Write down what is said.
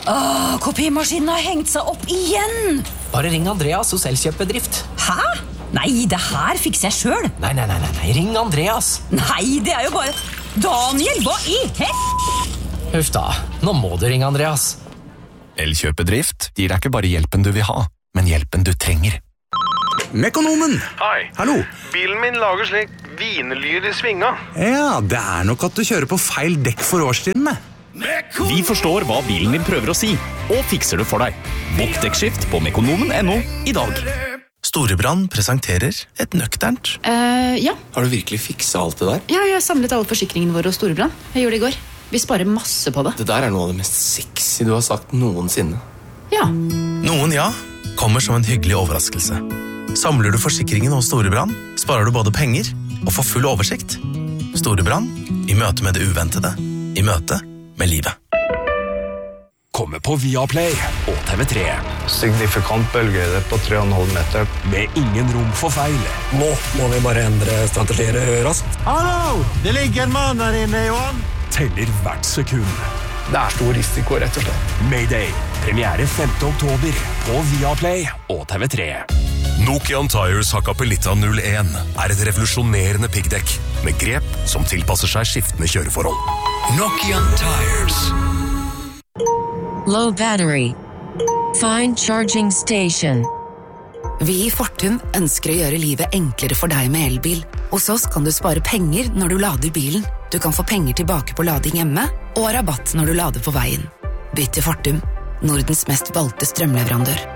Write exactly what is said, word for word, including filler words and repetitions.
Åh, kopimaskinen har hengt seg opp igjen. Bare ring Andreas hos Elkjøp-bedrift. Hæ? Nei, det her fikser jeg selv. Nei, nei, nei, nei, ring Andreas. Nei, det er jo bare... Daniel, hva i hel... Huff da, nå må du ringe Andreas. Elkjøp-bedrift gir deg ikke bare hjelpen du vil ha, men hjelpen du trenger. Mekonomen. Hei. Hallo. Bilen min lager slik vinelyd i svinga. Ja, det er nok at du kjører på feil dekk for årstidene. Vi forstår hva bilen din prøver å si, og fikser det for deg. Bokk dekkskift på mekonomen punktum no i dag. Storebrand presenterer et nøkternt. Uh, ja. Har du virkelig fikset alt det der? Ja, jeg har samlet alle forsikringene våre hos Storebrand. Jeg gjorde det i går. Vi sparer masse på det. Det der er noe av det mest sexy du har sagt noensinne. Ja. Noen ja, kommer som en hyggelig overraskelse. Samler du forsikringen hos Storebrand, sparer du både penger og får full oversikt. Storebrand, i møte med det uventede, i møte med livet. Kommer på Viaplay og T V tre. Signifikant bølgehøyde på tre komma fem meter. Med ingen rom for feil. Nå må vi bare endre strategier raskt. Hallo! Det ligger en mann der inne, Johan. Teller hvert sekund. Det er stor risiko, rett og slett. Mayday. Premiere femte oktober på Viaplay og T V tre. Nokian Tires Hakkapelitta null en er et revolusjonerende piggdekk med grep som tilpasser seg skiftende kjøreforhold. Nokian Tires. Low battery. Find charging station. Vi i Fortum ønsker å gjøre livet enklere for deg med elbil. Hos oss kan du spare penger når du lader bilen. Du kan få penger tilbake på lading hjemme, og rabatt når du lader på veien. Bytt til Fortum, Nordens mest valgte strømleverandør.